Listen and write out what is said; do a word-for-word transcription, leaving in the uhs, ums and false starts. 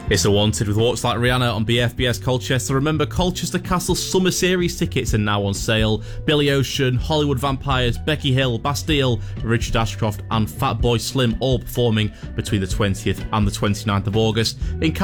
It's The Wanted with Walks Like Rihanna on B F B S Colchester. Remember, Colchester Castle Summer Series tickets are now on sale. Billy Ocean, Hollywood Vampires, Becky Hill, Bastille, Richard Ashcroft and Fatboy Slim all performing between the twentieth and the twenty-ninth of August. In